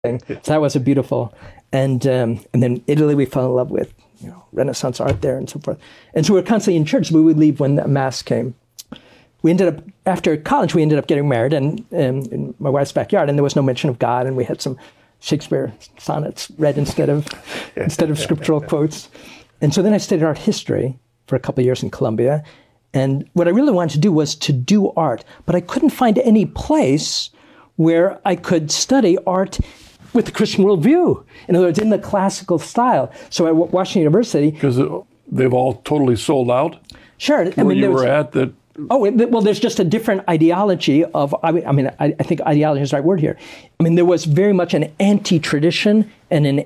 So that was a beautiful, and then Italy we fell in love with, Renaissance art there and so forth. And so we were constantly in church. We would leave when the Mass came. We ended up, after college, we ended up getting married and in my wife's backyard, and there was no mention of God, and we had some Shakespeare sonnets read instead of scriptural quotes. And so then I studied art history for a couple of years in Columbia. And what I really wanted to do was to do art, but I couldn't find any place where I could study art with the Christian worldview. In other words, in the classical style. So at Washington University... Because they've all totally sold out? Sure. Where you were at that... Oh, well, there's just a different ideology of... I think ideology is the right word here. There was very much an anti-tradition and an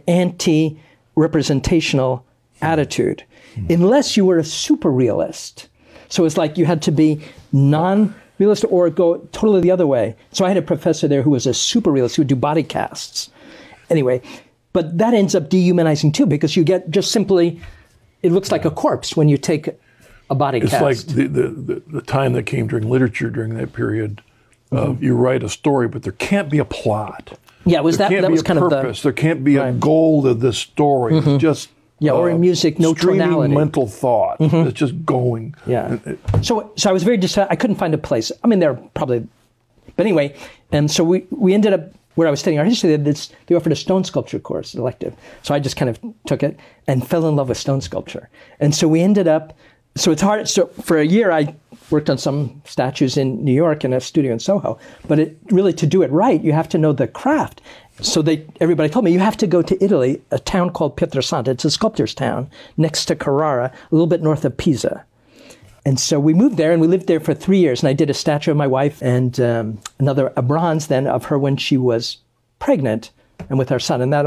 anti-representational attitude. Unless you were a super realist. So it's like you had to be non-realist or go totally the other way. So I had a professor there who was a super realist who would do body casts. Anyway, but that ends up dehumanizing too, because you get just simply, it looks like a corpse when you take a body cast. It's like the time that came during literature during that period. You write a story, but there can't be a plot. Yeah, was that was kind of the purpose. There can't be a goal to this story. It's just or in music, no tonality. Mental thought. It's just going. Yeah. So I was very dissatisfied. I couldn't find a place. There are probably, but anyway, and so we ended up where I was studying art history. They offered a stone sculpture course, elective. So I just kind of took it and fell in love with stone sculpture. And so we ended up. So it's hard. So for a year, I worked on some statues in New York in a studio in Soho. But really, to do it right, you have to know the craft. So everybody told me, you have to go to Italy, a town called Pietrasanta. It's a sculptor's town next to Carrara, a little bit north of Pisa. And so we moved there, and we lived there for 3 years. And I did a statue of my wife and a bronze then of her when she was pregnant and with our son. And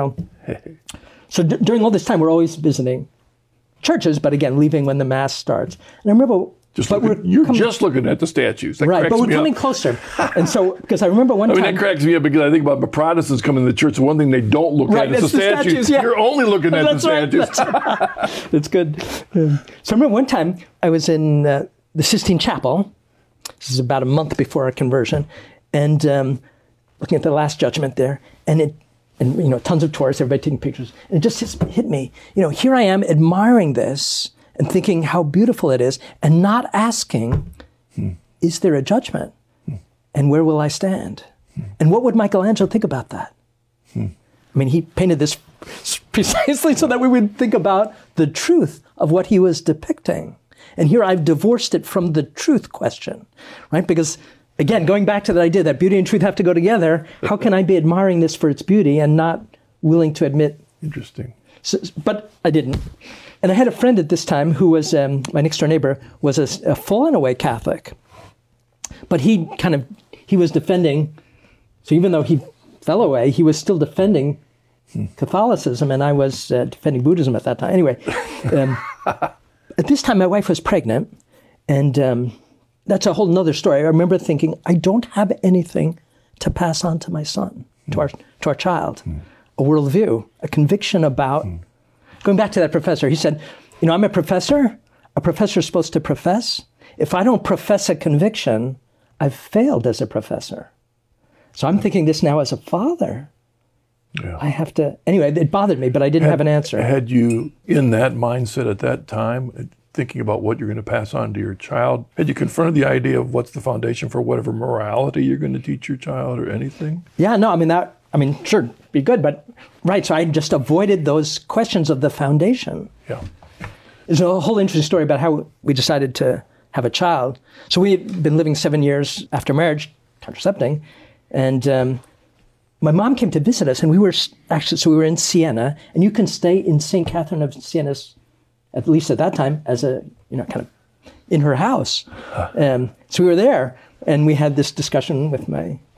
so during all this time, we're always visiting churches, but again, leaving when the Mass starts. And I remember... You're just looking at the statues. Right, but we're coming closer. And so, because I remember one time... that cracks me up because I think about the Protestants coming to the church. One thing they don't look at is the statues. Yeah. You're only looking at the statues. That's good. So I remember one time I was in the Sistine Chapel. This is about a month before our conversion. And looking at the Last Judgment there. And tons of tourists, everybody taking pictures. And it just hit me. Here I am admiring this and thinking how beautiful it is, and not asking, is there a judgment? And where will I stand? And what would Michelangelo think about that? He painted this precisely so that we would think about the truth of what he was depicting. And here I've divorced it from the truth question, right? Because, again, going back to that idea that beauty and truth have to go together, how can I be admiring this for its beauty and not willing to admit... Interesting. So, but I didn't. And I had a friend at this time who was, my next door neighbor, was a fallen away Catholic. But he was defending, so even though he fell away, he was still defending Catholicism, and I was defending Buddhism at that time. Anyway, at this time my wife was pregnant, and that's a whole nother story. I remember thinking, I don't have anything to pass on to my son, to our child, a worldview, a conviction about... Going back to that professor, he said, I'm a professor. A professor is supposed to profess. If I don't profess a conviction, I've failed as a professor. So I'm thinking this now as a father. Yeah. I have to... Anyway, it bothered me, but I didn't have an answer. Had you, in that mindset at that time, thinking about what you're going to pass on to your child, had you confronted the idea of what's the foundation for whatever morality you're going to teach your child or anything? Yeah, no, sure, be good, but right, so I just avoided those questions of the foundation. Yeah. There's a whole interesting story about how we decided to have a child. So we had been living 7 years after marriage, contracepting, and my mom came to visit us, and we were in Siena, and you can stay in St. Catherine of Siena, at least at that time, as a, kind of in her house. So we were there, and we had this discussion with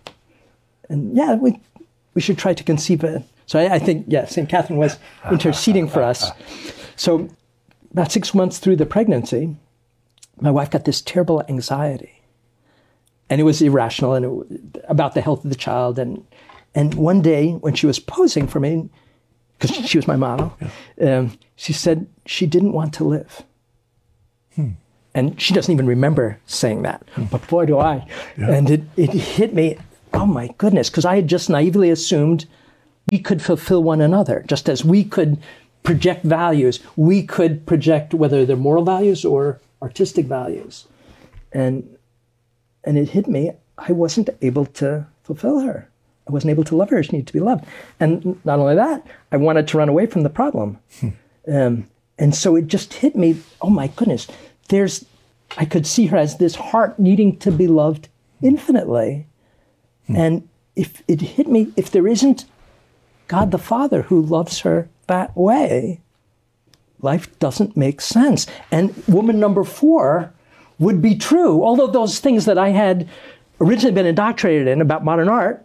we should try to conceive it. So I think, St. Catherine was interceding for us. So about 6 months through the pregnancy, my wife got this terrible anxiety. And it was irrational about the health of the child. And one day when she was posing for me, because she was my model, she said she didn't want to live. And she doesn't even remember saying that. But boy, do I. Yeah. And it hit me. Oh my goodness, because I had just naively assumed we could fulfill one another, just as we could project values. We could project whether they're moral values or artistic values. And it hit me, I wasn't able to fulfill her. I wasn't able to love her as she needed to be loved. And not only that, I wanted to run away from the problem. And so it just hit me, oh my goodness, I could see her as this heart needing to be loved infinitely. And if it hit me, if there isn't God the Father who loves her that way, life doesn't make sense. And woman number 4 would be true. Although those things that I had originally been indoctrinated in about modern art,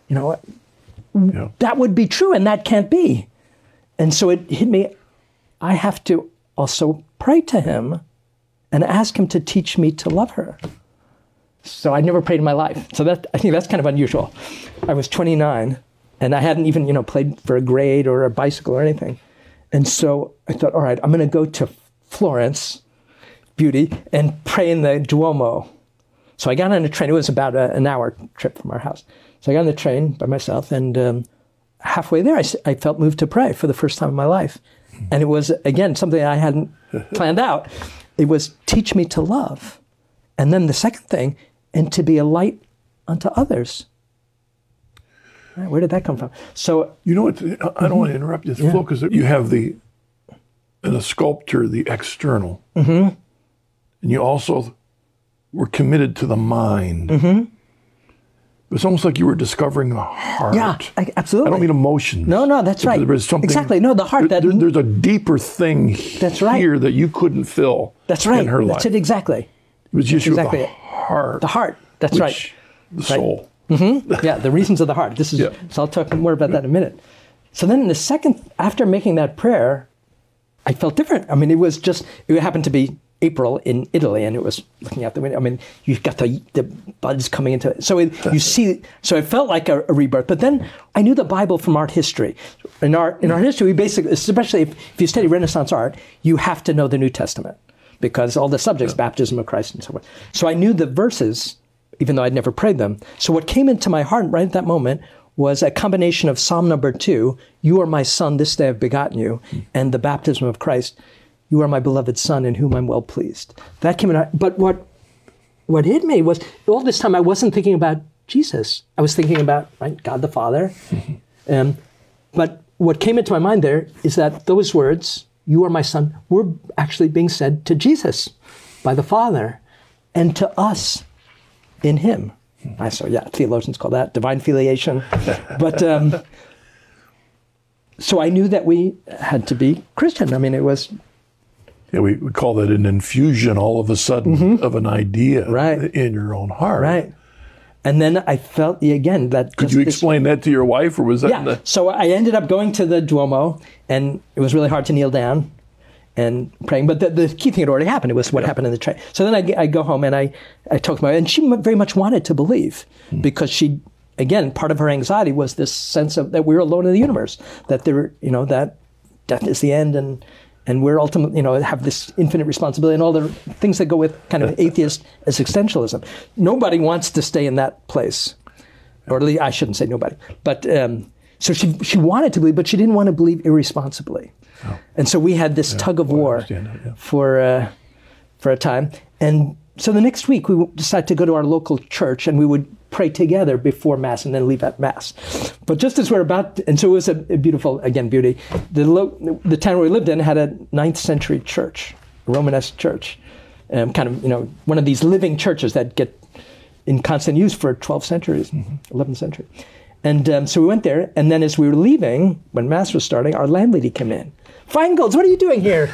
that would be true, and that can't be. And so it hit me, I have to also pray to him and ask him to teach me to love her. So I'd never prayed in my life. So I think that's kind of unusual. I was 29, and I hadn't even, played for a grade or a bicycle or anything. And so I thought, all right, I'm going to go to Florence, Beauty, and pray in the Duomo. So I got on a train. It was about an hour trip from our house. So I got on the train by myself, and halfway there, I felt moved to pray for the first time in my life. And it was, again, something I hadn't planned out. It was, teach me to love. And then the second thing, and to be a light unto others. Right, where did that come from? So, I don't want to interrupt you. Flow, because you have in a sculpture, the external. And you also were committed to the mind. It was almost like you were discovering the heart. Yeah, absolutely. I don't mean emotions. No, that's right. There was something, exactly. No, the heart. There's a deeper thing here that you couldn't fill in her life. That's it, exactly. It was just the heart. The heart, that's right. The soul. Yeah, the reasons of the heart. So I'll talk more about that in a minute. So then in the second, after making that prayer, I felt different. I mean, it happened to be April in Italy, and it was looking out the window. I mean, you've got the buds coming into it. So so it felt like a rebirth. But then I knew the Bible from art history. In art history, we basically, especially if you study Renaissance art, you have to know the New Testament, because all the subjects, baptism of Christ and so forth. So I knew the verses, even though I'd never prayed them. So what came into my heart right at that moment was a combination of Psalm number 2, you are my son, this day I've begotten you, and the baptism of Christ, you are my beloved son in whom I'm well pleased. That came in. But what hit me was, all this time I wasn't thinking about Jesus. I was thinking about God the Father. But what came into my mind there is that those words, you are my son, were actually being said to Jesus by the Father and to us in him. Theologians call that divine filiation. But so I knew that we had to be Christian. I mean, it was... Yeah, we call that an infusion all of a sudden of an idea in your own heart. Right. And then I felt, again, that... Could you explain that to your wife, or was that... Yeah, so I ended up going to the Duomo, and it was really hard to kneel down and praying. But the key thing had already happened. It was what happened in the train. So then I go home, and I talk to my wife, and she very much wanted to believe, because she, again, part of her anxiety was this sense of that we're alone in the universe, that that death is the end, and we're ultimately, have this infinite responsibility and all the things that go with kind of atheist existentialism. Nobody wants to stay in that place. Or at least, I shouldn't say nobody. But so she wanted to believe, but she didn't want to believe irresponsibly. Oh. And so we had this tug of war for a time. And so the next week we decided to go to our local church, and we would pray together before Mass and then leave at Mass. But just as we're about and so it was a beautiful, again, beauty. The town where we lived in had a 9th century church, a Romanesque church, kind of, one of these living churches that get in constant use for 12 centuries, 11th century. And so we went there, and then as we were leaving, when Mass was starting, our landlady came in. Feingold's, what are you doing here?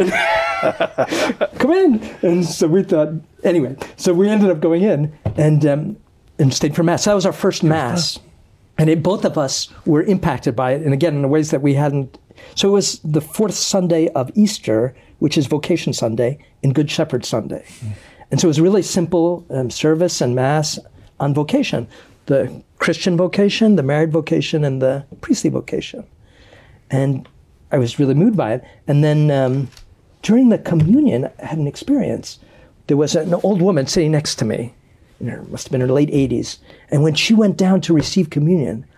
Come in. And so we thought, anyway, so we ended up going in and stayed for Mass. So that was our first Mass. And both of us were impacted by it, and again, in ways that we hadn't. So it was the 4th Sunday of Easter, which is Vocation Sunday, and Good Shepherd Sunday. And so it was a really simple service and Mass on vocation. The Christian vocation, the married vocation, and the priestly vocation. And I was really moved by it. And then during the communion, I had an experience. There was an old woman sitting next to me. Must have been in her late 80s. And when she went down to receive communion,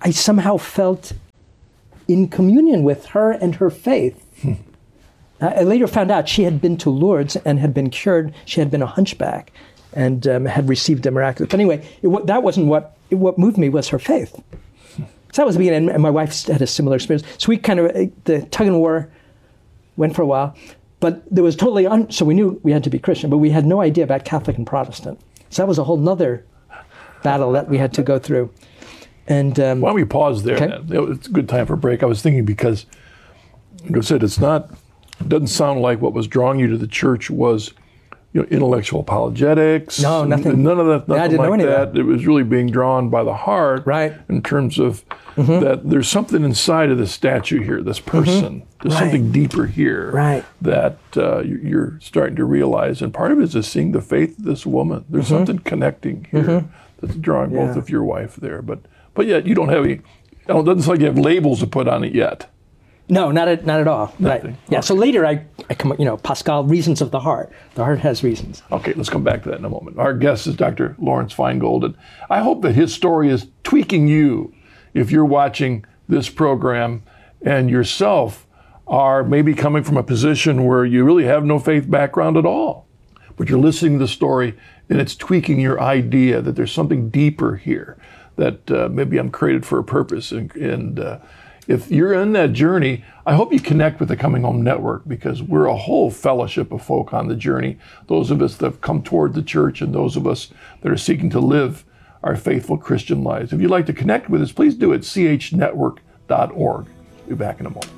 I somehow felt in communion with her and her faith. I later found out she had been to Lourdes and had been cured. She had been a hunchback and had received a miraculous. But anyway, that wasn't what moved me, was her faith. So that was the beginning, and my wife had a similar experience. So we kind of, the tug and war went for a while, but there was totally, so we knew we had to be Christian, but we had no idea about Catholic and Protestant. So that was a whole nother battle that we had to go through. And why don't we pause there? Okay. It's a good time for a break. I was thinking because, like I said, it doesn't sound like what was drawing you to the church was, intellectual apologetics. No, nothing. None of that. Nothing I didn't know any of that. It was really being drawn by the heart, right? In terms of that, there's something inside of this statue here, this person. There's something deeper here, right? That you're starting to realize, and part of it is seeing the faith of this woman. There's something connecting here that's drawing both of your wife there, but yet you don't have any. It doesn't sound like you have labels to put on it yet. No, not at all. Nothing. Right. Yeah. Okay. So later I come, Pascal, reasons of the heart. The heart has reasons. Okay, let's come back to that in a moment. Our guest is Dr. Lawrence Feingold, and I hope that his story is tweaking you if you're watching this program and yourself are maybe coming from a position where you really have no faith background at all, but you're listening to the story and it's tweaking your idea that there's something deeper here, that maybe I'm created for a purpose. And if you're in that journey, I hope you connect with the Coming Home Network, because we're a whole fellowship of folk on the journey. Those of us that have come toward the church and those of us that are seeking to live our faithful Christian lives. If you'd like to connect with us, please do it at chnetwork.org. Be back in a moment.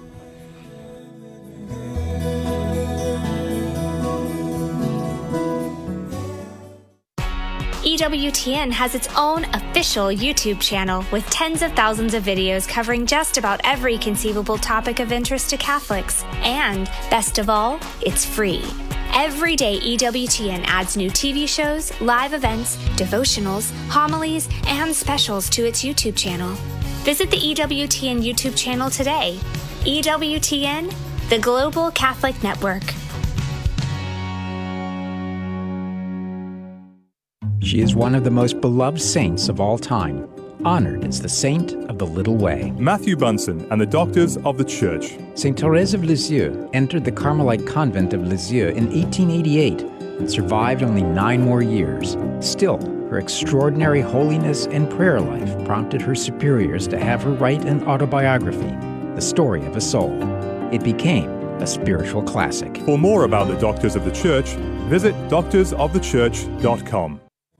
EWTN has its own official YouTube channel with tens of thousands of videos covering just about every conceivable topic of interest to Catholics. And, best of all, it's free. Every day, EWTN adds new TV shows, live events, devotionals, homilies, and specials to its YouTube channel. Visit the EWTN YouTube channel today. EWTN, the Global Catholic Network. She is one of the most beloved saints of all time, honored as the Saint of the Little Way. Matthew Bunson and the Doctors of the Church. Saint Thérèse of Lisieux entered the Carmelite convent of Lisieux in 1888 and survived only 9 more years. Still, her extraordinary holiness and prayer life prompted her superiors to have her write an autobiography, The Story of a Soul. It became a spiritual classic. For more about the Doctors of the Church, visit doctorsofthechurch.com.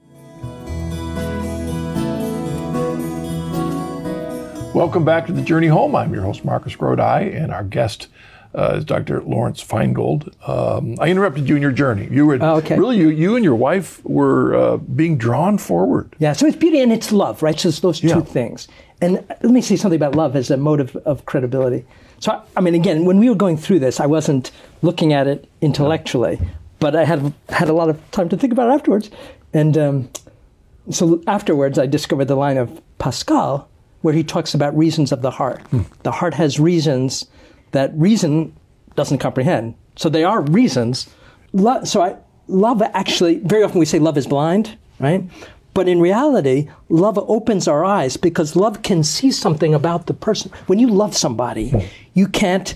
Welcome back to The Journey Home. I'm your host, Marcus Grodi, and our guest is Dr. Lawrence Feingold. I interrupted you in your journey. You were really, you and your wife were being drawn forward. Yeah, so it's beauty and it's love, right? So it's those two things. And let me say something about love as a motive of credibility. So, I mean, again, when we were going through this, I wasn't looking at it intellectually, but I had a lot of time to think about it afterwards. And so afterwards, I discovered the line of Pascal, where he talks about reasons of the heart. The heart has reasons that reason doesn't comprehend. So they are reasons. Love actually, very often we say love is blind, right? But in reality, love opens our eyes because love can see something about the person. When you love somebody, you can't,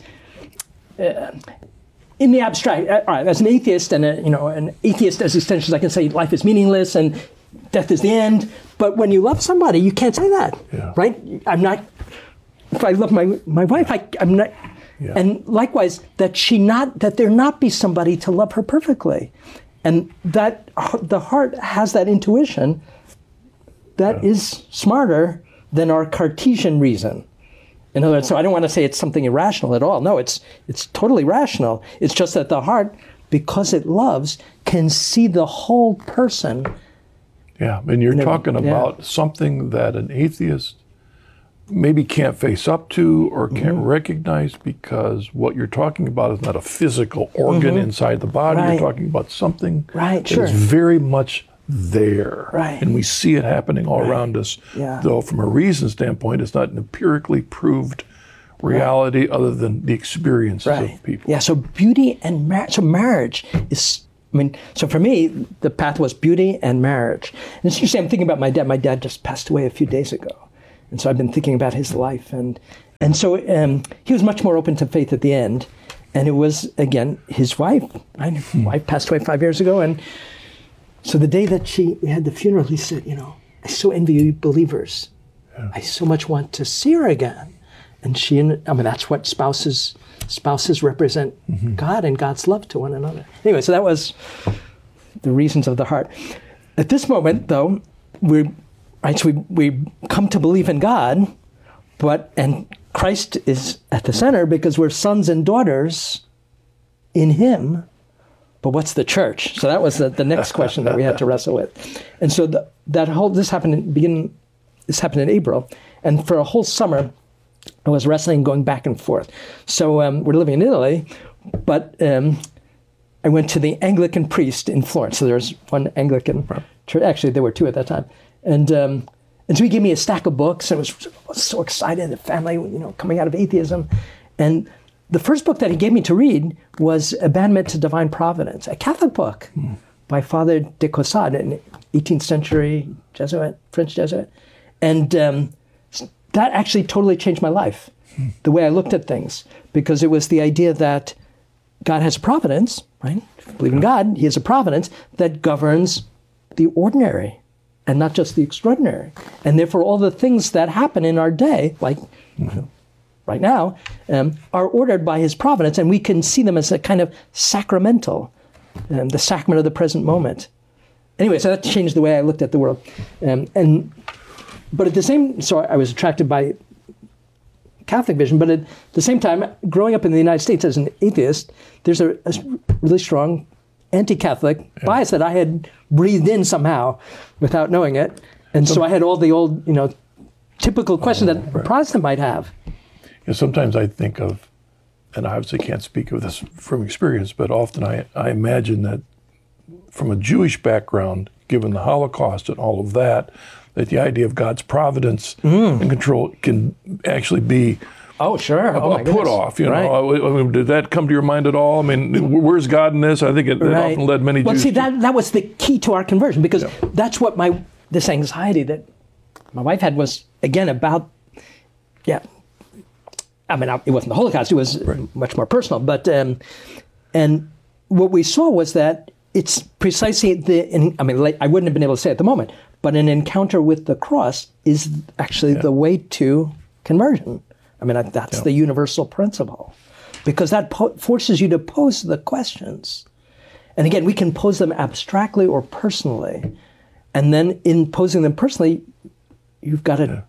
in the abstract, all right, as an atheist and an atheist as extensions, I can say life is meaningless and death is the end. But when you love somebody, you can't say that, right? I'm not, if I love my wife, I'm not, and likewise, that there not be somebody to love her perfectly. And that the heart has that intuition that is smarter than our Cartesian reason. In other words, so I don't want to say it's something irrational at all. No, it's totally rational. It's just that the heart, because it loves, can see the whole person. Yeah, and you're talking about something that an atheist maybe can't face up to or can't recognize, because what you're talking about is not a physical organ inside the body. You're talking about something that is very much there. And we see it happening all around us. Though from a reason standpoint, it's not an empirically proved reality other than the experiences of people. Yeah, so beauty and marriage. So marriage is, so for me, the path was beauty and marriage. And it's interesting, I'm thinking about my dad. My dad just passed away a few days ago. And so I've been thinking about his life. And so he was much more open to faith at the end. And it was, again, his wife. His wife passed away 5 years ago. And so the day that we had the funeral, he said, I so envy you believers. Yeah. I so much want to see her again. And that's what spouses represent, God and God's love to one another. Anyway, so that was the reasons of the heart. At this moment, though, we come to believe in God, and Christ is at the center because we're sons and daughters in Him. But what's the church? So that was the next question that we had to wrestle with. And so this happened in April, and for a whole summer, I was wrestling, going back and forth. So we're living in Italy, but I went to the Anglican priest in Florence. So there's one Anglican church. Actually, there were two at that time. And so he gave me a stack of books, and I was so excited, the family, coming out of atheism. And the first book that he gave me to read was Abandonment to Divine Providence, a Catholic book by Father de Caussade, an 18th century Jesuit, French Jesuit. And that actually totally changed my life, the way I looked at things, because it was the idea that God has a providence, right? If you believe in God, He has a providence that governs the ordinary and not just the extraordinary. And therefore, all the things that happen in our day, like right now, are ordered by His providence, and we can see them as a kind of sacramental, the sacrament of the present moment. Anyway, so that changed the way I looked at the world. But at the same, so I was attracted by Catholic vision, but at the same time, growing up in the United States as an atheist, there's a really strong anti-Catholic bias that I had breathed in somehow without knowing it. And so I had all the old, typical questions that a Protestant might have. Sometimes I think of, and I obviously can't speak of this from experience, but often I imagine that from a Jewish background, given the Holocaust and all of that the idea of God's providence and control can actually be a put off. Right. I mean, did that come to your mind at all? I mean, where's God in this? I think it often led many Jews. Well, see, that was the key to our conversion, because that's what this anxiety that my wife had was, again, about, I mean, it wasn't the Holocaust, it was much more personal. But, and what we saw was that it's precisely I wouldn't have been able to say at the moment, but an encounter with the cross is actually the way to conversion. I mean, that's the universal principle, because that forces you to pose the questions. And again, we can pose them abstractly or personally. And then in posing them personally, you've got to...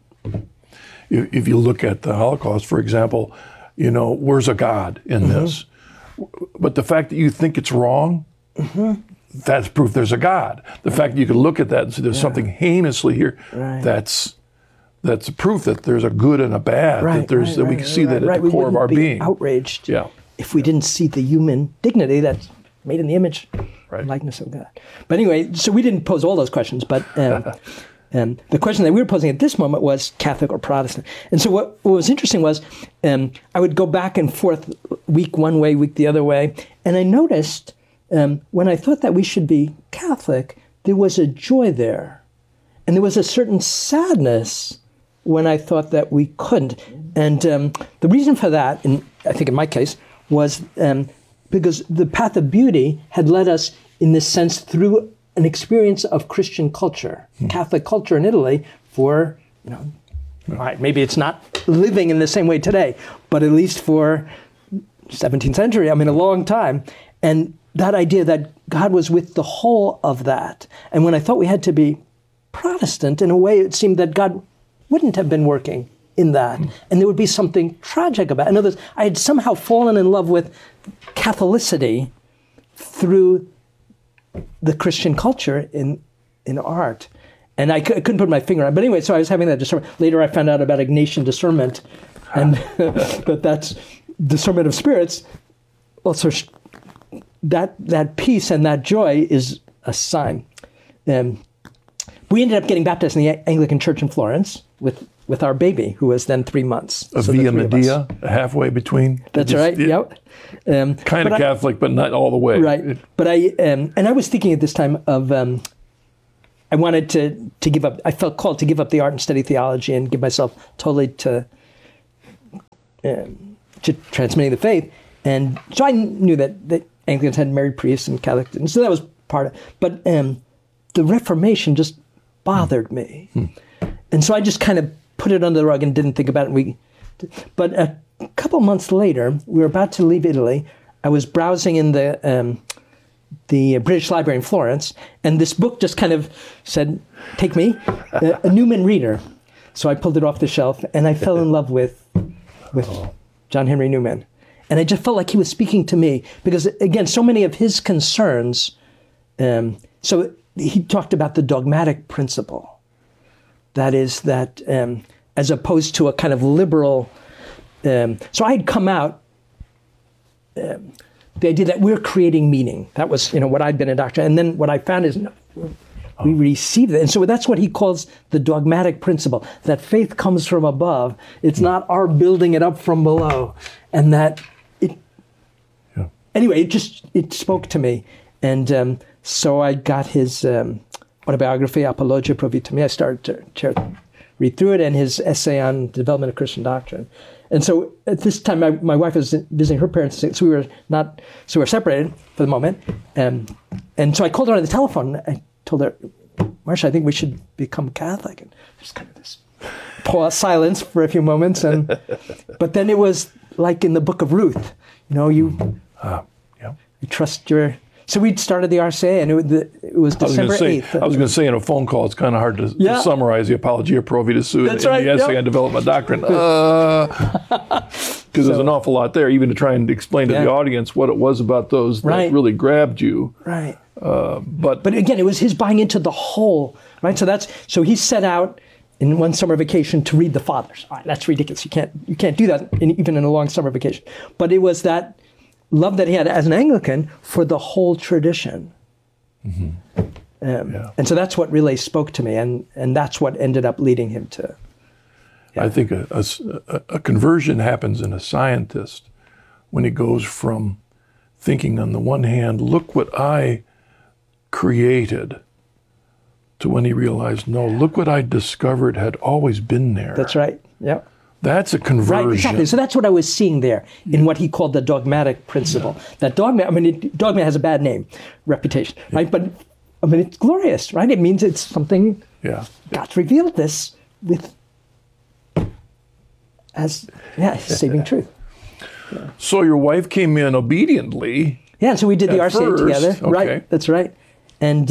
If you look at the Holocaust, for example, where's a God in this? But the fact that you think it's wrong, that's proof there's a God. The fact that you can look at that and say there's something heinously here, that's proof that there's a good and a bad, that we can see that at the core of our being. Outraged if we didn't see the human dignity that's made in the image and likeness of God. But anyway, so we didn't pose all those questions, but the question that we were posing at this moment was Catholic or Protestant. And so what was interesting was I would go back and forth, week one way, week the other way, and I noticed when I thought that we should be Catholic, there was a joy there. And there was a certain sadness when I thought that we couldn't. And the reason for that, I think in my case, was because the path of beauty had led us, in this sense, through an experience of Christian culture, Catholic culture in Italy for, maybe it's not living in the same way today, but at least for 17th century, a long time. And that idea that God was with the whole of that. And when I thought we had to be Protestant, in a way, it seemed that God wouldn't have been working in that. And there would be something tragic about it. In other words, I had somehow fallen in love with Catholicity through the Christian culture in art. And I couldn't put my finger on it. But anyway, so I was having that discernment. Later I found out about Ignatian discernment, and that that's discernment of spirits. Also, that peace and that joy is a sign. We ended up getting baptized in the Anglican Church in Florence with our baby, who was then 3 months. Via Media, halfway between. That's right. Yep. Kind of Catholic, but not all the way. Right. But I was thinking at this time of I wanted to give up. I felt called to give up the art and study theology and give myself totally to transmitting the faith. And so I knew that Anglicans had married priests and Catholics didn't. So that was part of it. But the Reformation just bothered me. And so I just kind of put it under the rug and didn't think about it. But a couple months later, we were about to leave Italy. I was browsing in the British Library in Florence, and this book just kind of said, take me, a Newman Reader. So I pulled it off the shelf, and I fell in love with John Henry Newman. And I just felt like he was speaking to me, because, again, so many of his concerns, so he talked about the dogmatic principle. That is that, as opposed to a kind of liberal, so I had come out, the idea that we're creating meaning. That was, what I'd been indoctrinated. And then what I found is we receive it. And so that's what he calls the dogmatic principle, that faith comes from above. It's not our building it up from below. And that anyway, it spoke to me. And so I got his autobiography, Apologia Pro Vitam. I started to read through it, and his essay on the development of Christian doctrine. And so at this time, my wife was visiting her parents, so we were separated for the moment. And so I called her on the telephone. I told her, Marcia, I think we should become Catholic. And there's kind of this pause, silence for a few moments. But then it was like in the book of Ruth, you trust your. So we started the RCA, and it was December 8th. I was going to say in a phone call, it's kind of hard to summarize the Apologia Pro Vitam and the essay on development doctrine. Because there's an awful lot there, even to try and explain to the audience what it was about those that really grabbed you. Right. But again, it was his buying into the whole, right? So he set out in one summer vacation to read the Fathers. All right, that's ridiculous. You can't do that even in a long summer vacation. But it was that love that he had as an Anglican for the whole tradition. And so that's what really spoke to me, and that's what ended up leading him to. I think a conversion happens in a scientist when he goes from thinking on the one hand, look what I created, to when he realized, no, look what I discovered had always been there. That's right, yeah. That's a conversion. Right, exactly. So that's what I was seeing there in what he called the dogmatic principle. That dogma, dogma has a bad reputation, right? But, it's glorious, right? It means it's something, God's revealed this as saving truth. Yeah. So your wife came in obediently. Yeah, so we did the RCA together. Okay. Right, that's right. And,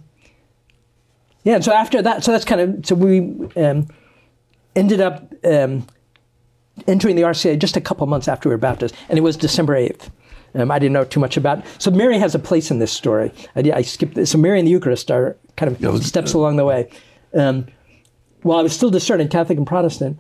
so after that, so that's kind of, so we ended up entering the RCA just a couple months after we were baptized, and it was December 8th. I didn't know too much about it. So Mary has a place in this story. I skipped this. So Mary and the Eucharist are kind of steps along the way. While I was still discerning Catholic and Protestant,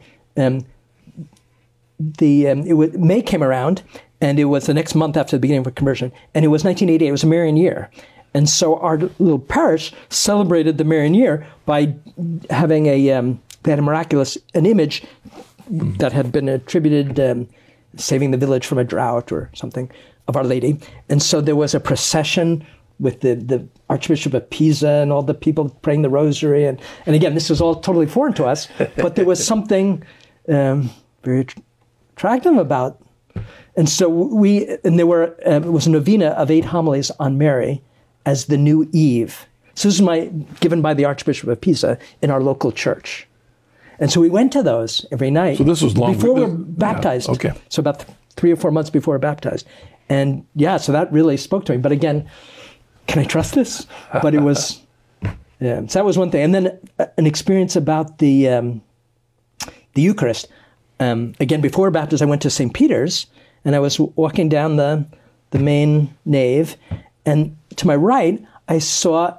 May came around, and it was the next month after the beginning of conversion, and it was 1988. It was a Marian year. And so our little parish celebrated the Marian year by having they had an image that had been attributed, saving the village from a drought or something, of Our Lady. And so there was a procession with the Archbishop of Pisa and all the people praying the rosary. And again, this was all totally foreign to us, but there was something very attractive about. And so there was a novena of 8 homilies on Mary as the new Eve. So this is given by the Archbishop of Pisa in our local church. And so we went to those every night. So this was long before we were baptized. Yeah, okay. So about 3 or 4 months before we were baptized. And so that really spoke to me. But again, can I trust this? But it was, so that was one thing. And then an experience about the Eucharist. Again, before we were baptized, I went to St. Peter's, and I was walking down the main nave, and to my right, I saw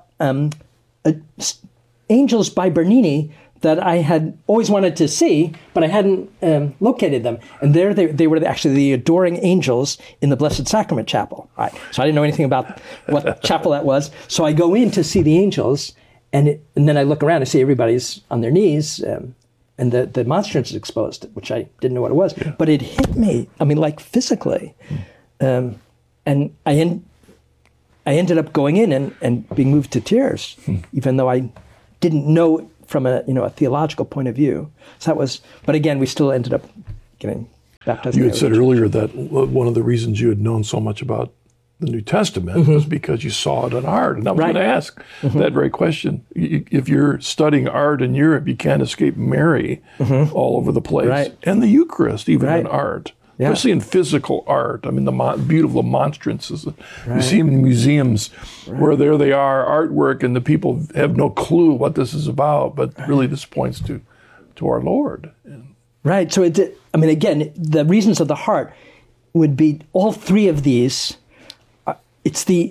Angels by Bernini that I had always wanted to see, but I hadn't located them. And there they were actually the adoring angels in the Blessed Sacrament Chapel. Right. So I didn't know anything about what chapel that was. So I go in to see the angels, and then I look around and see everybody's on their knees, and the monstrance is exposed, which I didn't know what it was. Yeah. But it hit me, like physically. And I ended up going in and being moved to tears, even though I didn't know from a theological point of view. So that was, but again, we still ended up getting baptized. You had said earlier that one of the reasons you had known so much about the New Testament was because you saw it in art. And I was going to ask that very question. If you're studying art in Europe, you can't escape Mary all over the place. And the Eucharist, even in art. Especially in physical art. I mean, the beautiful monstrances. You see them in museums where there they are, artwork, and the people have no clue what this is about, but really this points to our Lord. Right. So, again, the reasons of the heart would be all three of these. The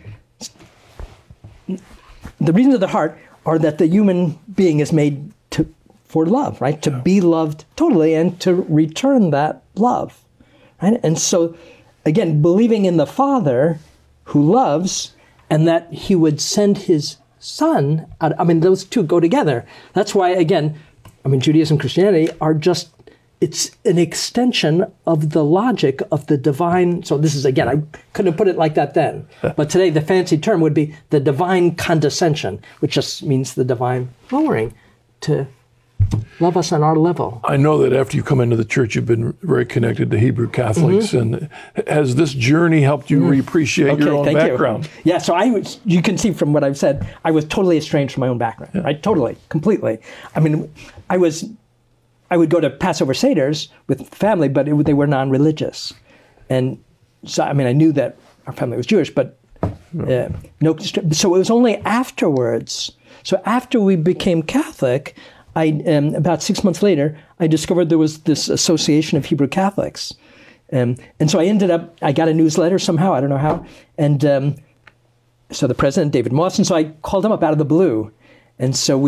reasons of the heart are that the human being is made for love, right? To be loved totally and to return that love, right? And so, again, believing in the Father who loves and that he would send his Son out. Those two go together. That's why, again, Judaism and Christianity are just, it's an extension of the logic of the divine. So this is, again, I couldn't have put it like that then. But today the fancy term would be the divine condescension, which just means the divine lowering to love us on our level. I know that after you come into the church, you've been very connected to Hebrew Catholics. And has this journey helped you reappreciate your own background? You. Yeah, so you can see from what I've said, I was totally estranged from my own background, right? Totally, completely. I would go to Passover Seders with family, but they were non-religious. And so, I knew that our family was Jewish, but no. So it was only afterwards. So after we became Catholic, about 6 months later, I discovered there was this Association of Hebrew Catholics. And so I got a newsletter somehow, I don't know how. And so the president, David Mawson, so I called him up out of the blue. And so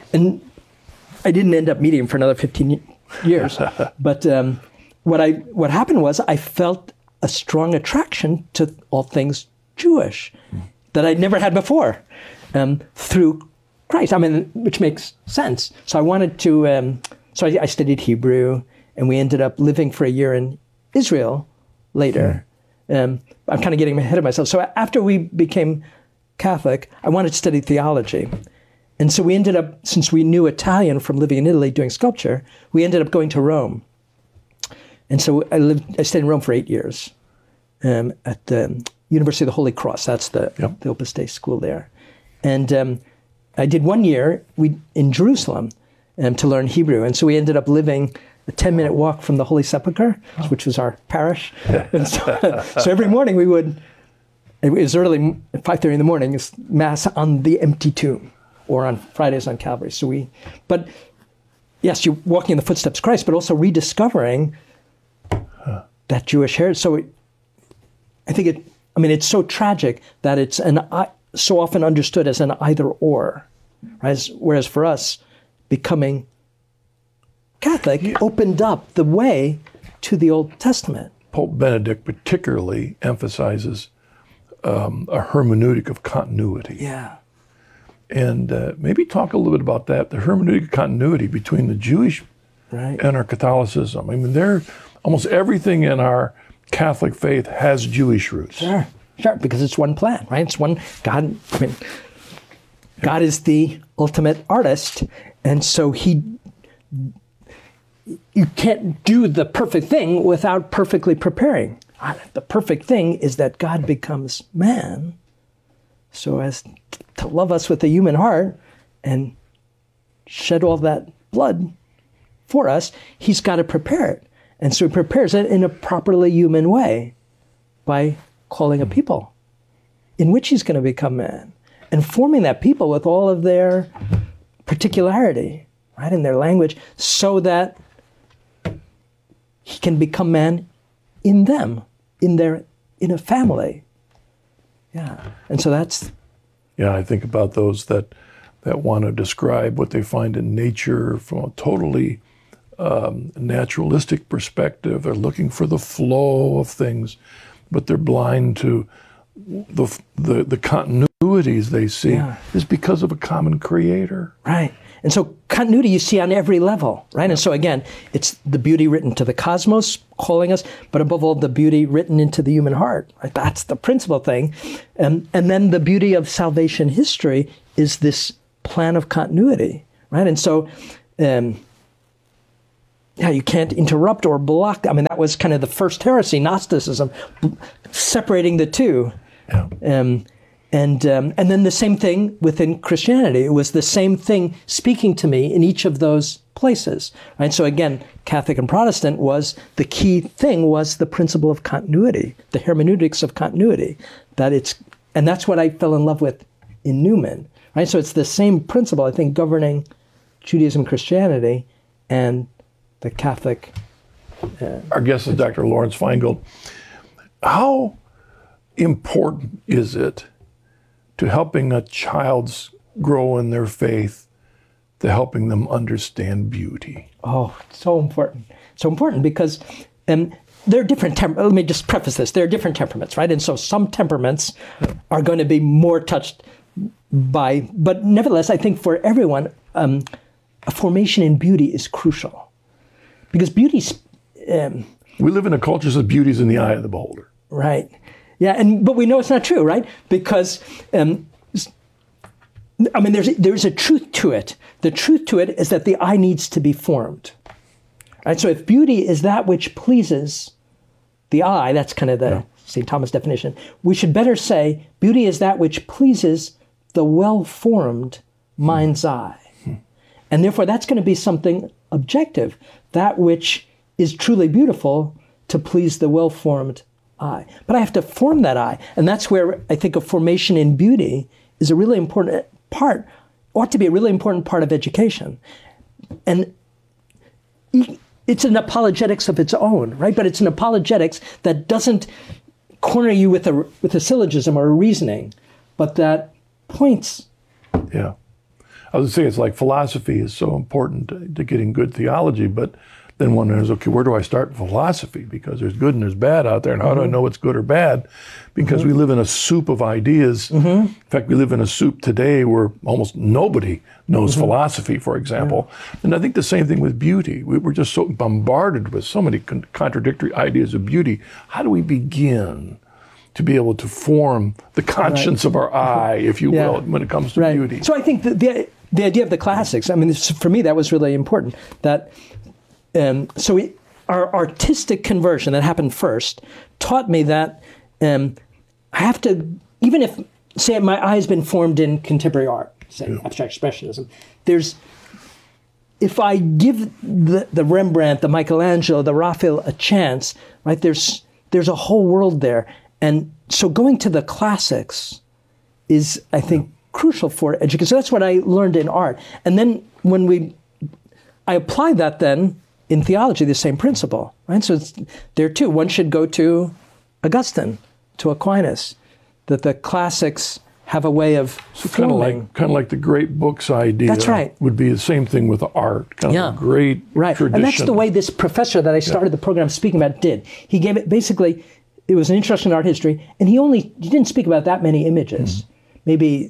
I didn't end up meeting him for another 15 years. But what happened was I felt a strong attraction to all things Jewish that I'd never had before through Christ, which makes sense. So I wanted to, so I studied Hebrew, and we ended up living for a year in Israel later. I'm kind of getting ahead of myself. So after we became Catholic, I wanted to study theology. And so we ended up, since we knew Italian from living in Italy doing sculpture, we ended up going to Rome. And so I stayed in Rome for 8 years at the University of the Holy Cross. That's the Opus Dei school there. And I did 1 year in Jerusalem to learn Hebrew. And so we ended up living a 10-minute walk from the Holy Sepulchre, which was our parish. And so every morning it was early, at 5:30 in the morning, it's Mass on the empty tomb, or on Fridays on Calvary. But yes, you're walking in the footsteps of Christ, but also rediscovering that Jewish heritage. So I think it's so tragic that it's so often understood as an either or, right? Whereas for us, becoming Catholic opened up the way to the Old Testament. Pope Benedict particularly emphasizes a hermeneutic of continuity. Yeah. And maybe talk a little bit about that, the hermeneutic of continuity between the Jewish and our Catholicism. Almost everything in our Catholic faith has Jewish roots. Sure, because it's one plan, right? It's one God. God is the ultimate artist, and so you can't do the perfect thing without perfectly preparing. The perfect thing is that God becomes man so as to love us with a human heart and shed all that blood for us. He's got to prepare it. And so he prepares it in a properly human way by calling a people in which he's going to become man and forming that people with all of their particularity, right, in their language, so that he can become man in them, in a family. Yeah. And so that's... Yeah, I think about those that want to describe what they find in nature from a totally naturalistic perspective. They're looking for the flow of things, but they're blind to the continuities they see is because of a common creator. Right. And so continuity you see on every level, right? And so again, it's the beauty written to the cosmos calling us, but above all, the beauty written into the human heart. Right? That's the principal thing. And then the beauty of salvation history is this plan of continuity, right? And so, you can't interrupt or block. I mean, that was kind of the first heresy, Gnosticism, separating the two. Yeah. And then the same thing within Christianity. It was the same thing speaking to me in each of those places, right? So again, Catholic and Protestant the key thing was the principle of continuity, the hermeneutics of continuity. And that's what I fell in love with in Newman, right? So it's the same principle, I think, governing Judaism, Christianity, and the Catholic. Our guest is Dr. Lawrence Feingold. How important is it to helping a child's grow in their faith, to helping them understand beauty? Oh, so important. So important because there are different let me just preface this. There are different temperaments, right? And so some temperaments are going to be more touched by, but nevertheless, I think for everyone, a formation in beauty is crucial. Because beauty's... we live in a culture that says beauty's in the eye of the beholder. Right. Yeah, but we know it's not true, right? Because, there's a truth to it. The truth to it is that the eye needs to be formed. Right? So if beauty is that which pleases the eye, that's kind of the St. Thomas definition, we should better say beauty is that which pleases the well-formed mind's eye. And therefore, that's going to be something objective, that which is truly beautiful to please the well-formed eye. But I have to form that eye. And that's where I think a formation in beauty is a really important part, ought to be a really important part of education. And it's an apologetics of its own, right? But it's an apologetics that doesn't corner you with a syllogism or a reasoning, but that points. Yeah. I was going to say, it's like philosophy is so important to getting good theology, but then one is, okay, where do I start in philosophy? Because there's good and there's bad out there, and how do I know what's good or bad? Because we live in a soup of ideas. In fact, we live in a soup today where almost nobody knows philosophy, for example. And I think the same thing with beauty. We're just so bombarded with so many contradictory ideas of beauty. How do we begin to be able to form the conscience of our eye, if you will, when it comes to beauty? So I think the idea of the classics, I mean, for me, that was really important. That our artistic conversion that happened first taught me that I have to, even if, say, my eye has been formed in contemporary art, say abstract expressionism, if I give the Rembrandt, the Michelangelo, the Raphael a chance, right? There's a whole world there, and so going to the classics is, I think, crucial for education. So that's what I learned in art, and then when I applied that then in theology, the same principle, right? So there too, one should go to Augustine, to Aquinas, that the classics have a way of forming. Kind of like the great books idea. That's right. Would be the same thing with art. Kind of a great tradition. And that's the way this professor that I started the program speaking about did. He gave it, basically, it was an introduction to art history, and he didn't speak about that many images, maybe,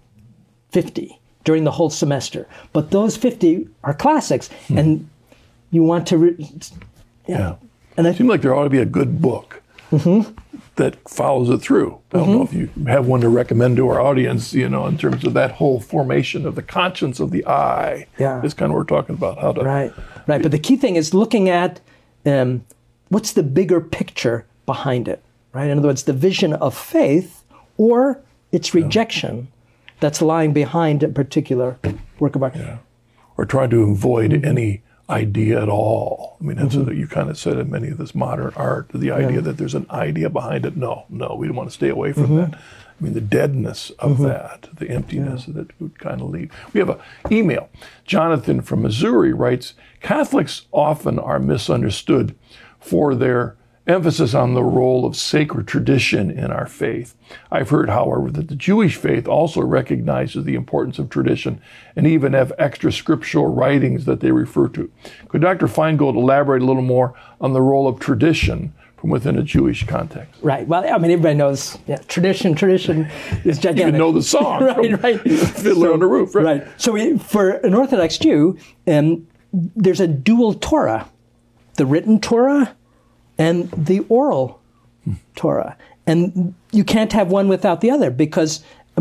50 during the whole semester. But those 50 are classics, and you want to... And it seems like there ought to be a good book that follows it through. I don't know if you have one to recommend to our audience, in terms of that whole formation of the conscience of the eye. Yeah. It's kind of what we're talking about. How to... Right. But the key thing is looking at what's the bigger picture behind it, right? In other words, the vision of faith or its rejection that's lying behind a particular work of art. Yeah. Or trying to avoid any idea at all. I mean, that's what you kind of said in many of this modern art, the idea that there's an idea behind it. No, we want to stay away from that. I mean, the deadness of that, the emptiness that would kind of leave. We have an email. Jonathan from Missouri writes, Catholics often are misunderstood for their emphasis on the role of sacred tradition in our faith. I've heard, however, that the Jewish faith also recognizes the importance of tradition and even have extra scriptural writings that they refer to. Could Dr. Feingold elaborate a little more on the role of tradition from within a Jewish context? Right. Well, I mean, everybody knows tradition is gigantic. You even know the song. right. Fiddler on the Roof. Right. So for an Orthodox Jew, there's a dual Torah, the written Torah and the oral Torah. And you can't have one without the other because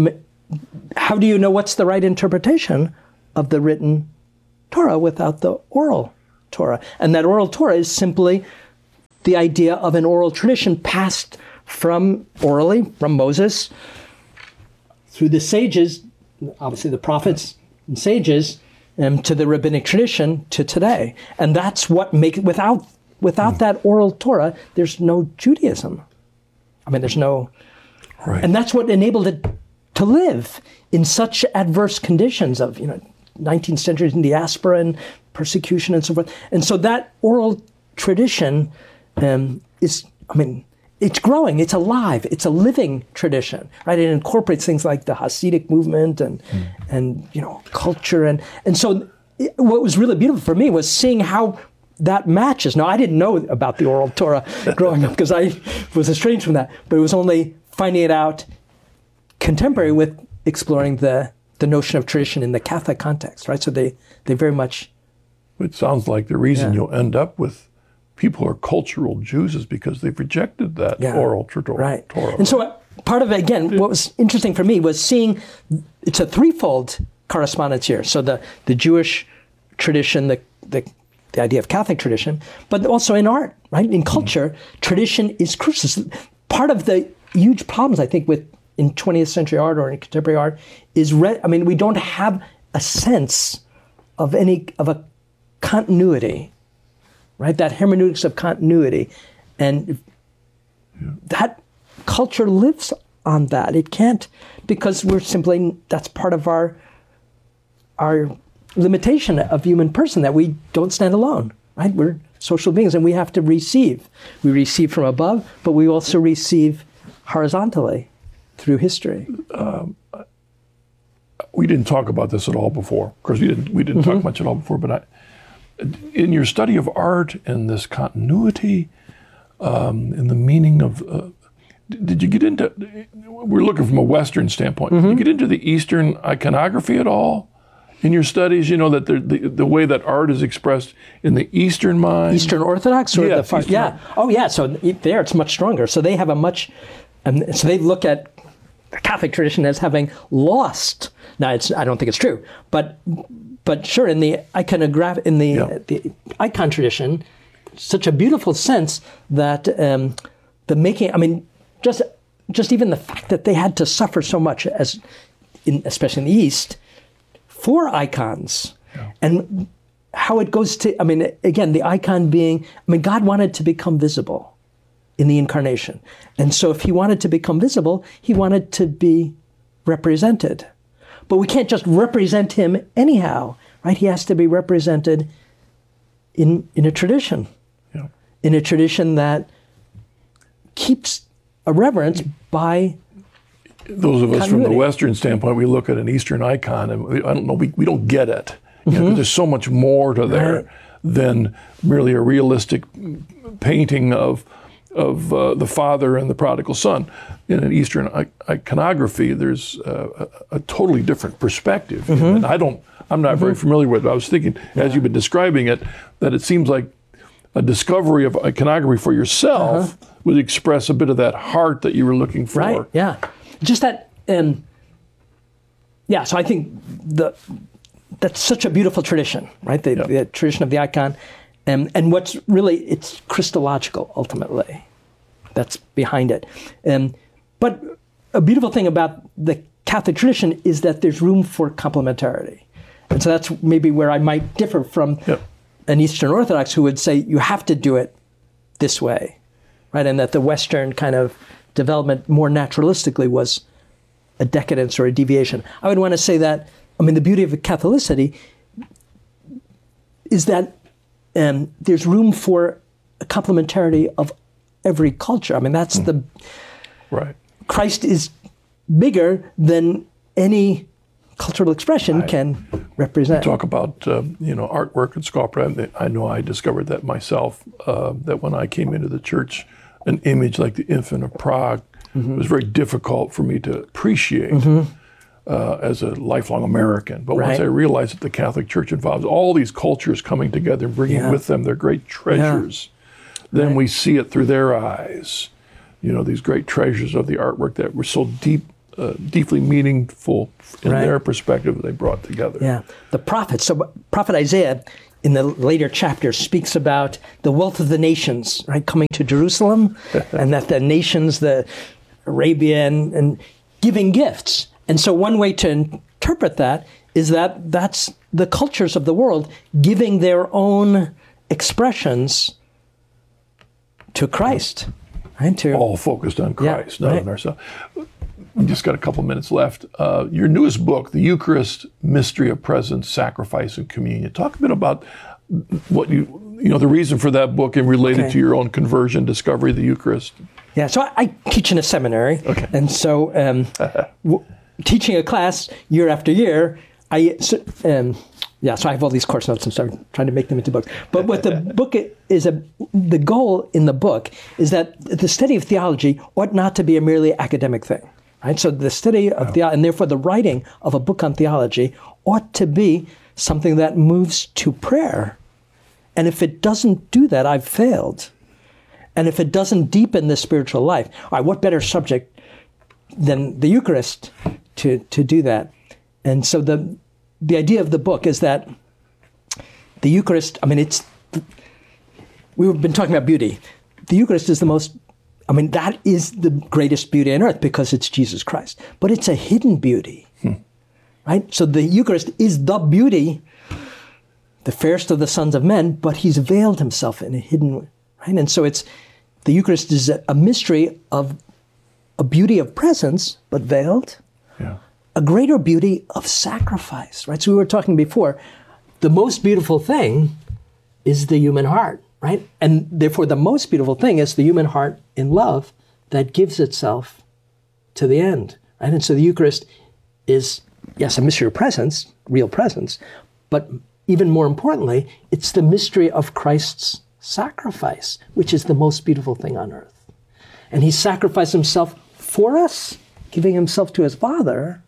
how do you know what's the right interpretation of the written Torah without the oral Torah? And that oral Torah is simply the idea of an oral tradition passed orally from Moses through the sages, obviously the prophets and sages, to the rabbinic tradition to today. And that's what makes, without that oral Torah, there's no Judaism. I mean, there's no, right. And that's what enabled it to live in such adverse conditions of, 19th century diaspora and persecution and so forth. And so that oral tradition it's growing, it's alive, it's a living tradition, right? It incorporates things like the Hasidic movement and culture. And so what was really beautiful for me was seeing how that matches. Now, I didn't know about the oral Torah growing up because I was estranged from that, but it was only finding it out contemporary with exploring the notion of tradition in the Catholic context, right? So they very much... It sounds like the reason you'll end up with people who are cultural Jews is because they've rejected that oral Torah. Right. And so part of it, again, what was interesting for me was seeing it's a threefold correspondence here. So the Jewish tradition, the idea of Catholic tradition, but also in art, right? In culture, tradition is crucial. Part of the huge problems, I think, in 20th century art or in contemporary art is, we don't have a sense of a continuity, right? That hermeneutics of continuity. And that culture lives on that. It can't, because that's part of our limitation of human person, that we don't stand alone, right? We're social beings and we have to receive. We receive from above, but we also receive horizontally through history. We didn't talk about this at all before. Of course, we didn't talk much at all before, but in your study of art and this continuity, and the meaning of, did you get into, we're looking from a Western standpoint, did you get into the Eastern iconography at all in your studies? That the way that art is expressed in the Eastern mind? Eastern Orthodox? Or yes, yeah. Oh, yeah. So there it's much stronger. So they have so they look at the Catholic tradition as having lost. Now, I don't think it's true, but sure, in the the icon tradition, such a beautiful sense that the making. Just even the fact that they had to suffer so much, especially in the East, for icons, and how it goes to. Again, the icon being. God wanted to become visible in the incarnation. And so if he wanted to become visible, he wanted to be represented. But we can't just represent him anyhow, right? He has to be represented in a tradition, in a tradition that keeps a reverence by those of us continuity. from the Western standpoint, we look at an Eastern icon and we don't get it. There's so much more to there than merely a realistic painting of the father and the prodigal son. In an Eastern iconography, there's a totally different perspective. And I'm not very familiar with it. I was thinking, as you've been describing it, that it seems like a discovery of iconography for yourself would express a bit of that heart that you were looking for. Right, yeah. Just that, so I think that's such a beautiful tradition, right? The tradition of the icon. And what's really, it's Christological, ultimately. That's behind it. But a beautiful thing about the Catholic tradition is that there's room for complementarity. And so that's maybe where I might differ from an Eastern Orthodox who would say, you have to do it this way, right? And that the Western kind of development more naturalistically was a decadence or a deviation. I would want to say that, the beauty of Catholicity is that there's room for a complementarity of every culture. That's the... Right. Christ is bigger than any cultural expression can represent. Talk about, artwork and sculpture. I know I discovered that myself, that when I came into the church, an image like the Infant of Prague was very difficult for me to appreciate as a lifelong American. But once I realized that the Catholic Church involves all these cultures coming together and bringing with them their great treasures, then we see it through their eyes. These great treasures of the artwork that were so deep deeply meaningful in Right. their perspective they brought together. Yeah, the prophets. So Prophet Isaiah in the later chapters speaks about the wealth of the nations, right, coming to Jerusalem, and that the nations, the Arabia, and giving gifts. And so one way to interpret that is that that's the cultures of the world giving their own expressions to Christ. Right? All focused on Christ, not right. on ourselves. We just got a couple minutes left. Your newest book, The Eucharist, Mystery of Presence, Sacrifice, and Communion. Talk a bit about what the reason for that book and related to your own conversion, discovery of the Eucharist. Yeah, so I teach in a seminary, and so teaching a class year after year, so I have all these course notes, and so I'm trying to make them into books. But what the book the goal in the book is that the study of theology ought not to be a merely academic thing. Right? So the study of theology, and therefore the writing of a book on theology, ought to be something that moves to prayer. And if it doesn't do that, I've failed. And if it doesn't deepen the spiritual life, all right, what better subject than the Eucharist to do that? And so the idea of the book is that the Eucharist, we've been talking about beauty. The Eucharist is that is the greatest beauty on earth because it's Jesus Christ. But it's a hidden beauty, right? So the Eucharist is the beauty, the fairest of the sons of men, but he's veiled himself in a hidden way, right? And so the Eucharist is a mystery of a beauty of presence, but veiled. Yeah. A greater beauty of sacrifice, right? So we were talking before, the most beautiful thing is the human heart, right? And therefore the most beautiful thing is the human heart in love that gives itself to the end, right? And so the Eucharist is, yes, a mystery of presence, real presence, but even more importantly, it's the mystery of Christ's sacrifice, which is the most beautiful thing on earth. And he sacrificed himself for us, giving himself to his Father,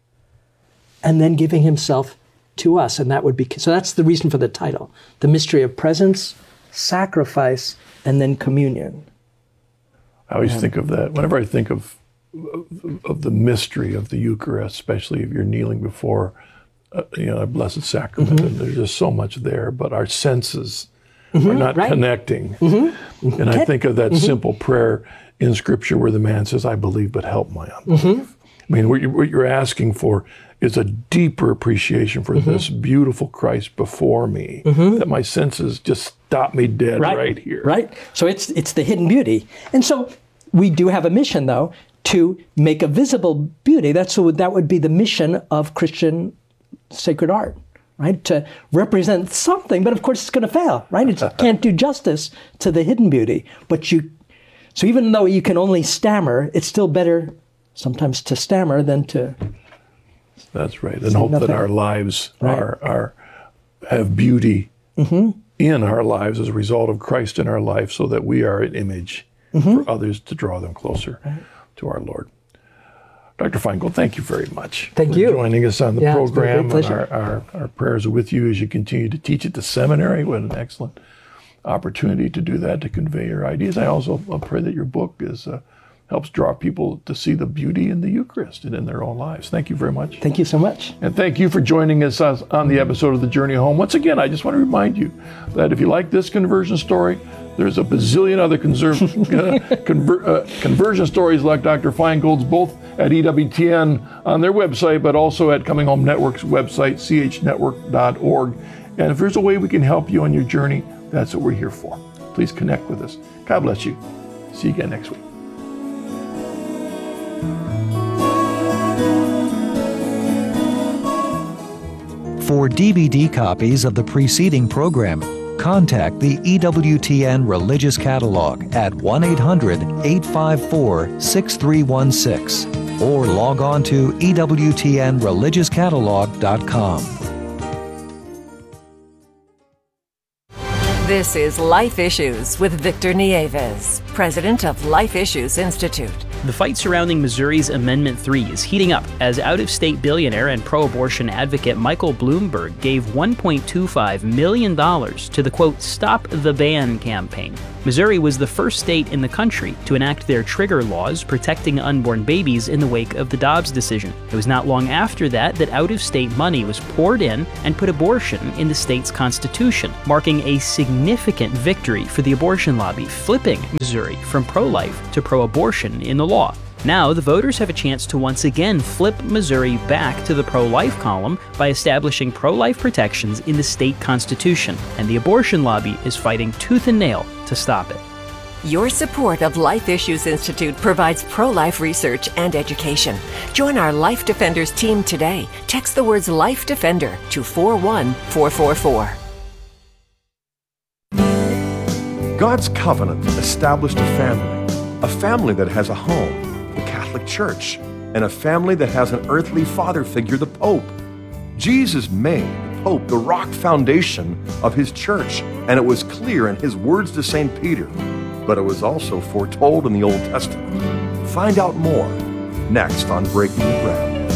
and then giving himself to us. And that would be, so that's the reason for the title, the mystery of presence, sacrifice, and then communion. I always think of that. Whenever I think of the mystery of the Eucharist, especially if you're kneeling before a Blessed Sacrament, and there's just so much there, but our senses are not connecting. And I think of that simple prayer in Scripture where the man says, I believe, but help my unbelief. What you're asking for is a deeper appreciation for this beautiful Christ before me, that my senses just stop me dead right here. Right. So it's the hidden beauty. And so we do have a mission, though, to make a visible beauty. That would be the mission of Christian sacred art, right? To represent something, but of course it's going to fail, right? It can't do justice to the hidden beauty. So even though you can only stammer, it's still better sometimes to stammer than to... That's right. And hope that our lives have beauty in our lives as a result of Christ in our life, so that we are an image for others to draw them closer to our Lord. Dr. Feingold, thank you very much for joining us on the program. It's been a great pleasure. Our prayers are with you as you continue to teach at the seminary. What an excellent opportunity to do that, to convey your ideas. I also pray that your book helps draw people to see the beauty in the Eucharist and in their own lives. Thank you very much. Thank you so much. And thank you for joining us on the episode of The Journey Home. Once again, I just want to remind you that if you like this conversion story, there's a bazillion other conversion stories like Dr. Feingold's, both at EWTN on their website, but also at Coming Home Network's website, chnetwork.org. And if there's a way we can help you on your journey, that's what we're here for. Please connect with us. God bless you. See you again next week. For DVD copies of the preceding program, contact the EWTN Religious Catalog at 1-800-854-6316 or log on to EWTNReligiousCatalog.com. This is Life Issues with Victor Nieves, president of Life Issues Institute. The fight surrounding Missouri's Amendment 3 is heating up as out-of-state billionaire and pro-abortion advocate Michael Bloomberg gave $1.25 million to the, quote, Stop the Ban campaign. Missouri was the first state in the country to enact their trigger laws protecting unborn babies in the wake of the Dobbs decision. It was not long after that out-of-state money was poured in and put abortion in the state's constitution, marking a significant victory for the abortion lobby, flipping Missouri from pro-life to pro-abortion in the law. Now, the voters have a chance to once again flip Missouri back to the pro-life column by establishing pro-life protections in the state constitution, and the abortion lobby is fighting tooth and nail to stop it. Your support of Life Issues Institute provides pro-life research and education. Join our Life Defenders team today. Text the words Life Defender to 41444. God's covenant established a family that has a home, the Catholic Church, and a family that has an earthly father figure, the Pope. Jesus made the Pope the rock foundation of his church, and it was clear in his words to St. Peter, but it was also foretold in the Old Testament. Find out more next on Breaking the Bread.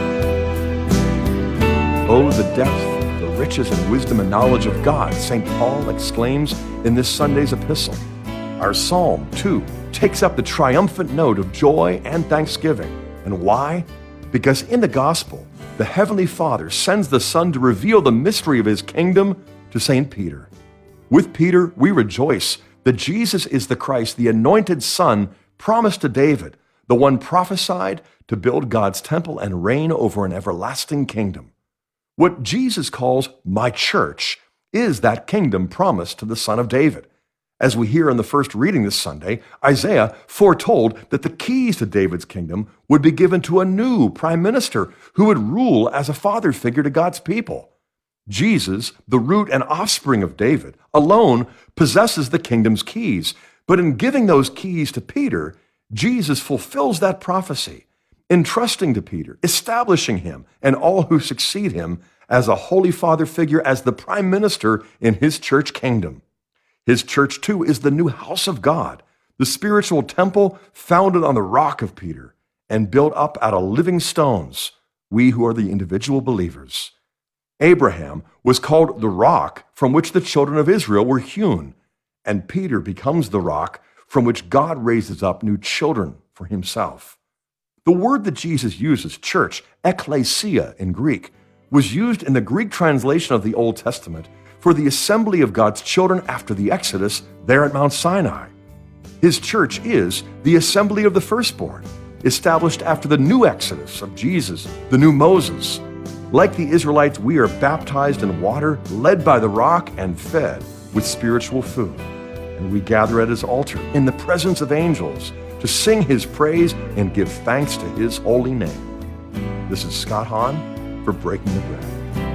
Oh, the depth, the riches and wisdom and knowledge of God, St. Paul exclaims in this Sunday's epistle. Our psalm, too, takes up the triumphant note of joy and thanksgiving. And why? Because in the gospel, the Heavenly Father sends the Son to reveal the mystery of his kingdom to St. Peter. With Peter, we rejoice that Jesus is the Christ, the anointed Son promised to David, the one prophesied to build God's temple and reign over an everlasting kingdom. What Jesus calls my church is that kingdom promised to the Son of David. As we hear in the first reading this Sunday, Isaiah foretold that the keys to David's kingdom would be given to a new prime minister who would rule as a father figure to God's people. Jesus, the root and offspring of David, alone possesses the kingdom's keys. But in giving those keys to Peter, Jesus fulfills that prophecy, entrusting to Peter, establishing him and all who succeed him as a Holy Father figure, as the prime minister in his church kingdom. His church, too, is the new house of God, the spiritual temple founded on the rock of Peter and built up out of living stones, we who are the individual believers. Abraham was called the rock from which the children of Israel were hewn, and Peter becomes the rock from which God raises up new children for himself. The word that Jesus uses, church, ekklesia in Greek, was used in the Greek translation of the Old Testament for the assembly of God's children after the Exodus there at Mount Sinai. His church is the assembly of the firstborn, established after the new Exodus of Jesus, the new Moses. Like the Israelites, we are baptized in water, led by the rock, and fed with spiritual food. And we gather at his altar in the presence of angels to sing his praise and give thanks to his holy name. This is Scott Hahn for Breaking the Bread.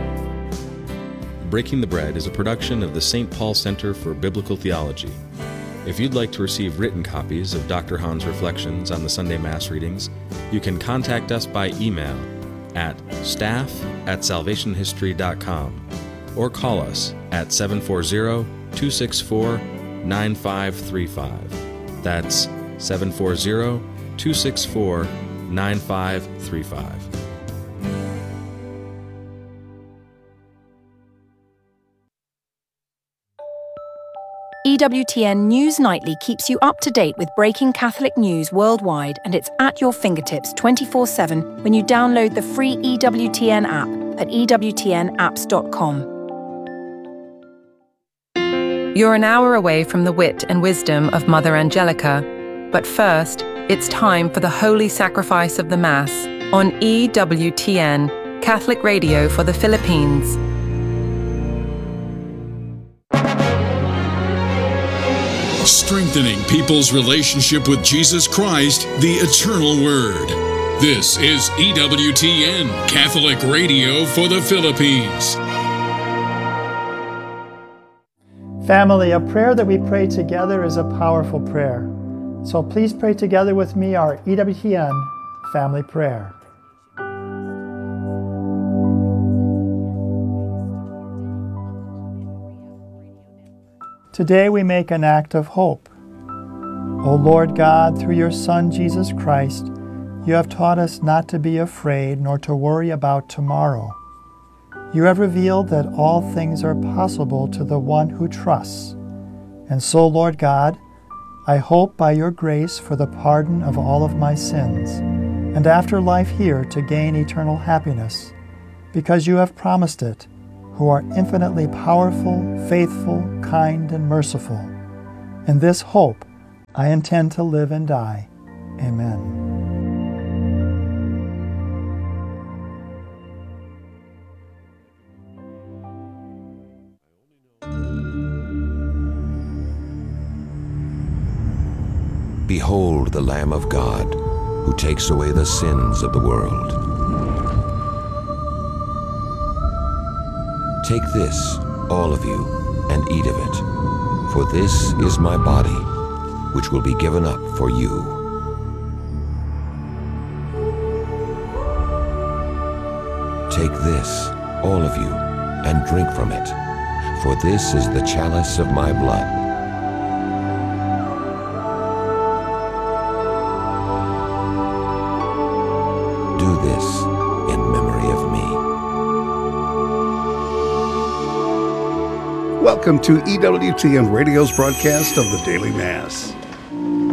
Breaking the Bread is a production of the St. Paul Center for Biblical Theology. If you'd like to receive written copies of Dr. Hahn's reflections on the Sunday Mass readings, you can contact us by email at staff@salvationhistory.com or call us at 740-264-9535. That's 740-264-9535. EWTN News Nightly keeps you up to date with breaking Catholic news worldwide, and it's at your fingertips 24/7 when you download the free EWTN app at ewtnapps.com. You're an hour away from the wit and wisdom of Mother Angelica, but first, it's time for the Holy Sacrifice of the Mass on EWTN, Catholic Radio for the Philippines. Strengthening people's relationship with Jesus Christ, the Eternal Word. This is EWTN, Catholic Radio for the Philippines. Family, a prayer that we pray together is a powerful prayer. So please pray together with me our EWTN family prayer. Today we make an act of hope. O Lord God, through your Son Jesus Christ, you have taught us not to be afraid nor to worry about tomorrow. You have revealed that all things are possible to the one who trusts. And so, Lord God, I hope by your grace for the pardon of all of my sins, and after life here to gain eternal happiness, because you have promised it, who are infinitely powerful, faithful, kind, and merciful. In this hope, I intend to live and die. Amen. Behold the Lamb of God, who takes away the sins of the world. Take this, all of you, and eat of it, for this is my body, which will be given up for you. Take this, all of you, and drink from it, for this is the chalice of my blood. Do this in memory of me. Welcome to EWTN Radio's broadcast of the Daily Mass.